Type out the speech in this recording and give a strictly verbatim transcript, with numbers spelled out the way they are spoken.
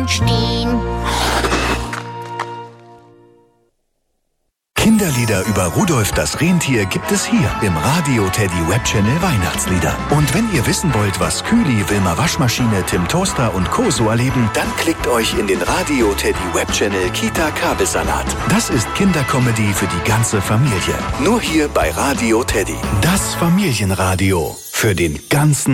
stehen. Kinderlieder über Rudolf das Rentier gibt es hier im Radio Teddy Webchannel Weihnachtslieder. Und wenn ihr wissen wollt, was Kühli, Wilma Waschmaschine, Tim Toaster und Co. so erleben, dann klickt euch in den Radio Teddy Webchannel Kita Kabelsalat. Das ist Kindercomedy für die ganze Familie. Nur hier bei Radio Teddy. Das Familienradio für den ganzen